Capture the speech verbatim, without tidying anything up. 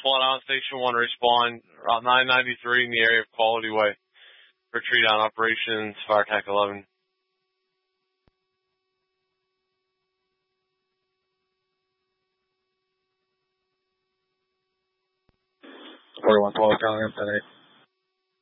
Flat Island Station one respond, Route nine ninety-three in the area of Quality Way. Retreat on operations, Fire Attack eleven. forty-one twelve, calling up ten eight.